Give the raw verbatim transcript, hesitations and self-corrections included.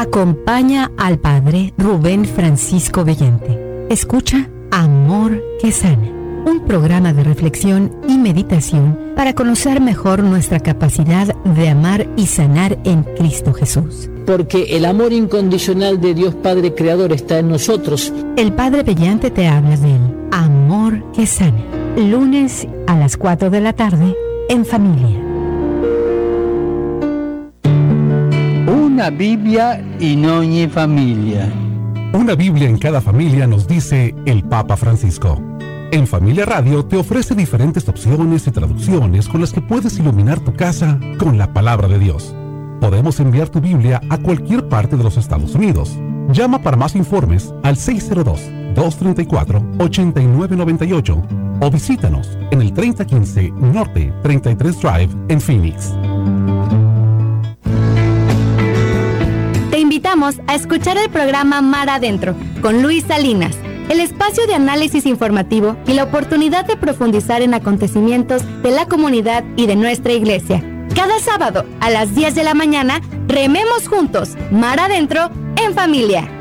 acompaña al Padre Rubén Francisco Bellente. Escucha Amor que Sana, un programa de reflexión y meditación para conocer mejor nuestra capacidad de amar y sanar en Cristo Jesús. Porque el amor incondicional de Dios Padre Creador está en nosotros. El Padre Bellante te habla del Amor que Sana, lunes a las cuatro de la tarde en familia. Una Biblia in ogni familia. Una Biblia en cada familia, nos dice el Papa Francisco. En Familia Radio te ofrece diferentes opciones y traducciones con las que puedes iluminar tu casa con la palabra de Dios. Podemos enviar tu Biblia a cualquier parte de los Estados Unidos. Llama para más informes al seis cero dos, dos tres cuatro, ocho nueve nueve ocho o visítanos en el treinta quince Norte treinta y tres Drive en Phoenix. Te invitamos a escuchar el programa Mar Adentro con Luis Salinas, el espacio de análisis informativo y la oportunidad de profundizar en acontecimientos de la comunidad y de nuestra iglesia. Cada sábado a las diez de la mañana, rememos juntos Mar Adentro en familia.